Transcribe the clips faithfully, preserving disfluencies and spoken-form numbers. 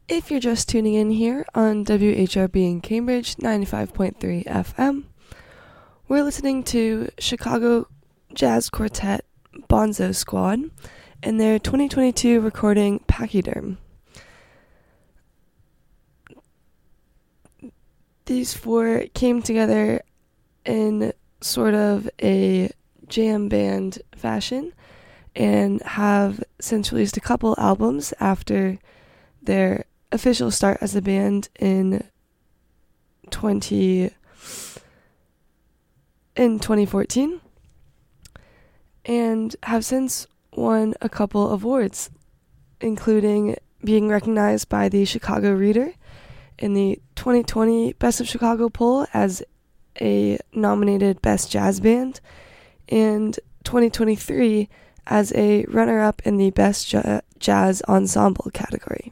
If you're just tuning in here on W H R B in Cambridge, ninety-five point three F M, we're listening to Chicago Jazz Quartet Bonzo Squad and their twenty twenty-two recording Pachyderm. These four came together in sort of a jam band fashion and have since released a couple albums after their official start as a band in twenty in twenty fourteen, and have since won a couple awards, including being recognized by the Chicago Reader in the twenty twenty Best of Chicago poll as a nominated Best Jazz Band, and twenty twenty-three as a runner-up in the Best J- Jazz Ensemble category.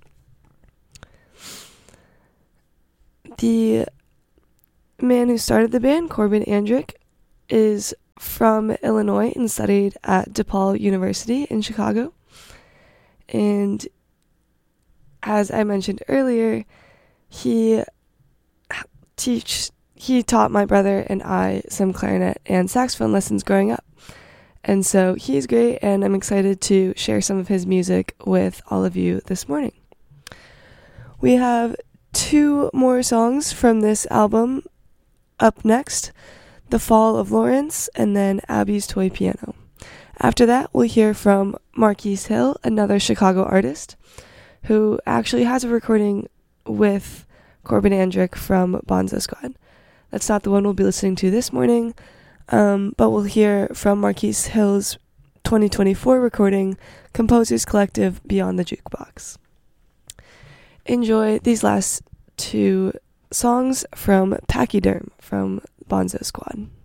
The man who started the band, Corbin Andrick, is from Illinois and studied at DePaul University in Chicago. And as I mentioned earlier, he teach he taught my brother and I some clarinet and saxophone lessons growing up. And so he's great, and I'm excited to share some of his music with all of you this morning. We have two more songs from this album up next, The Fall of Lawrence and then Abby's Toy Piano. After that, we'll hear from Marquise Hill, another Chicago artist, who actually has a recording with Corbin Andrick from Bonzo Squad. That's not the one we'll be listening to this morning, um, but we'll hear from Marquise Hill's twenty twenty-four recording, Composers Collective Beyond the Jukebox. Enjoy these last two songs from Pachyderm from Bonzo Squad.